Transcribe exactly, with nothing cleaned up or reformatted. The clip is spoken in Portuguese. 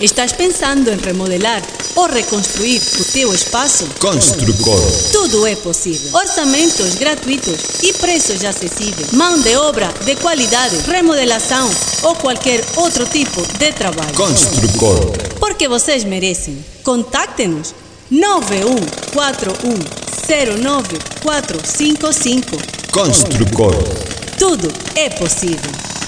Estás pensando em remodelar ou reconstruir o teu espaço? Construcor. Tudo é possível. Orçamentos gratuitos e preços acessíveis. Mão de obra de qualidade, remodelação ou qualquer outro tipo de trabalho. Construcor. Porque vocês merecem. Contacte-nos nove um quatro um zero nove quatro cinco cinco. Construcor. Tudo é possível.